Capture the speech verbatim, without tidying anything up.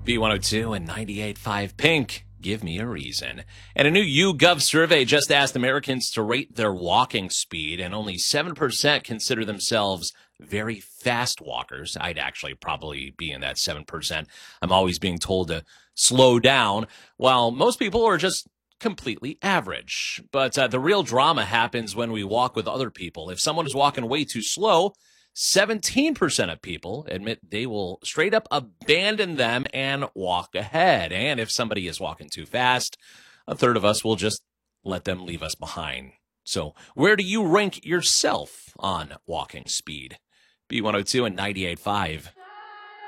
B one oh two and ninety-eight point five Pink. Give me a reason. And a new YouGov survey just asked Americans to rate their walking speed, and only seven percent consider themselves very fast walkers. I'd actually probably be in that seven percent. I'm always being told to slow down, while most people are just completely average. But uh, the real drama happens when we walk with other people. If someone is walking way too slow, seventeen percent of people admit they will straight up abandon them and walk ahead. And if somebody is walking too fast, a third of us will just let them leave us behind. So where do you rank yourself on walking speed? B one oh two and ninety-eight point five.